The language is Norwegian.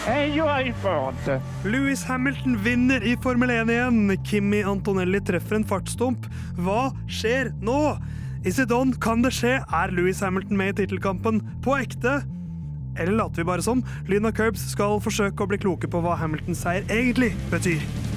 Enjoy sport. Lewis Hamilton vinner i Formel 1 igjen. Kimi Antonelli treffer en fartsstump. Hva skjer nå? Is it on? Kan det skje? Er Lewis Hamilton med i titelkampen på ekte? Eller later vi bare som? Lyden av Curbs skal forsøke å bli kloke på hva Hamiltons seier egentlig betyr.